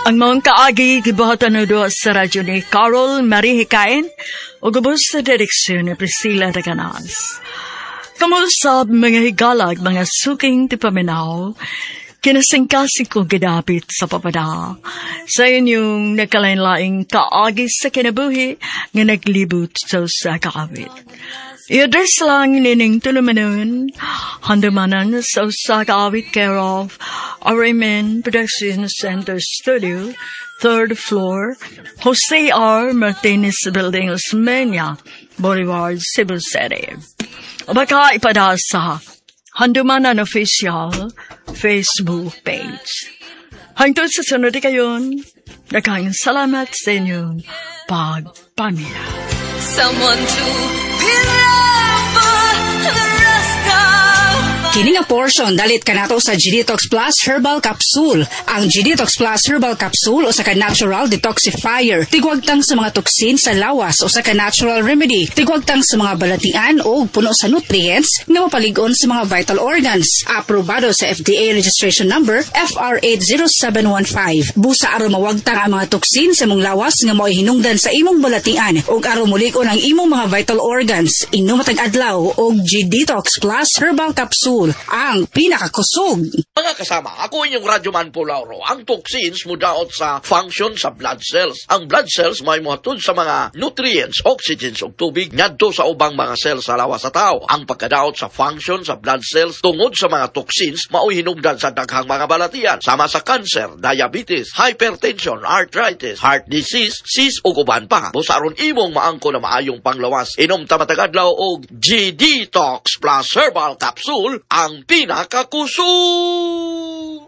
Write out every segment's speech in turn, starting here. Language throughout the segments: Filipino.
Ang mga kaagi gibuhatan na doon sa radyo ni Carol Marie Hikain o gubos sa direksyon ni Priscilla Daganas. Kamusab mga higalag, mga suking tipaminaw, kinasingkasing kong gidapit sa papada sa inyong nagkalain-laing kaagi sa kinabuhi nga naglibot sa kaawit. I-address lang nining tulumanon, handamanan sa kaawit care of Aramen Production Center Studio, 3rd floor, Jose R. Martinez Building, Osmeña, Boulevard, Cebu City. Baka ipada sa Handumanan Official Facebook page. Hangtod sa sunod kayon, daghang salamat sa inyong pagpamilya. Someone to be loved the rest of Kini nga portion dalit kanato sa G-Detox Plus Herbal Capsule. Ang G-Detox Plus Herbal Capsule o sa natural detoxifier. Tigwagtang sa mga toksin sa lawas o sa natural remedy. Tigwagtang sa mga balatian o puno sa nutrients nga mapaligon sa mga vital organs. Aprobado sa FDA registration number FR80715. Busa aron mawagtang ang mga toksin sa mong lawas nga mo'y hinungdan sa imong balatian o aron mulikon ang imong mga vital organs. Inom matag adlaw o G-Detox Plus Herbal Capsule. Ang pinakakusog. Mga kasama, ako inyong Radyoman Pulauro. Ang toxins mudaot sa function sa blood cells. Ang blood cells may muhatod sa mga nutrients, oxygens o tubig ngadto sa ubang mga cells sa lawas sa tao. Ang pagkadaot sa function sa blood cells tungod sa mga toxins mao'y hinungdan sa daghang mga balatian sama sa cancer, diabetes, hypertension, arthritis, heart disease, cyst ug uban pa. Busaron imong maangko na maayong panglawas. Inom ta matag adlaw og G-Detox Plus Herbal Capsule, ang pinakakusog.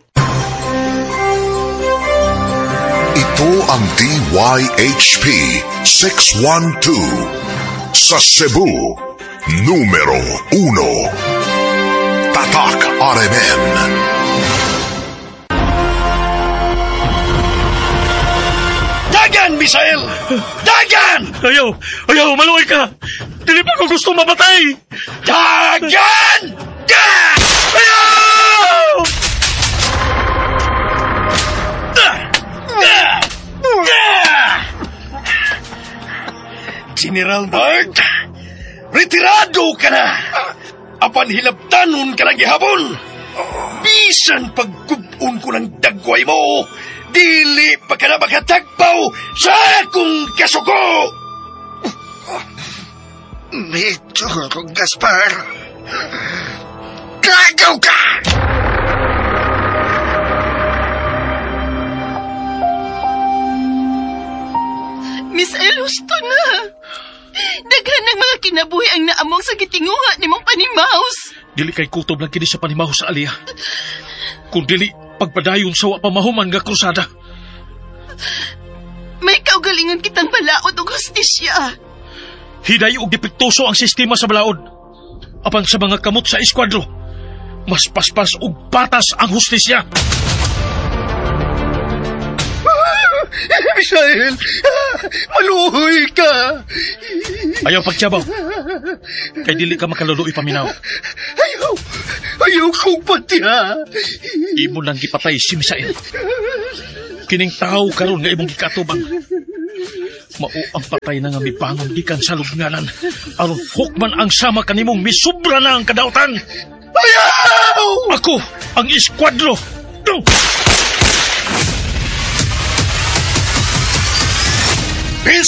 Ito ang DYHP 612 sa Cebu, numero 1. Tatak RMN. Dagan, Misael! Dagan! Ayaw, maluoy ka! Dili pa ko gusto mamatay! Dagan! General Bart, retirado ka na! Apan hilabtanon ka lang gihapon! Bisan pagkubun ko ng dagway mo, dili pa ka na makatagpaw sa akong kasuko! Medyo kong Gaspar. Gagaw ka! Miss El, husto na. Daghan ng mga kinabuhi ang naamong sa gitinguha ni mong panimaos. Dili kay kutob lang kini sa panimahos sa Alia. Kung dili, pagpadayon sa pamahuman nga krusada. May kaugalingon kitang balaod o hustisya. Hiday og dipiktuso ang sistema sa balaod. Apan sa mga kamot sa eskwadro, mas paspas og patas ang hustisya. Misael, maluhoy ka. Ayaw pagtiyabaw. Kay dili ka makaluluoy paminaw. Ayaw kong patya. Imo lang gipatay si Misael. Kining tao karon nga imong gikatubang. Mao ang patay na nga mibangon gikan sa lubnganan. Aron hukman ang sama kanimong misubra na ang kadautan. Ayaw! Ako ang eskwadro.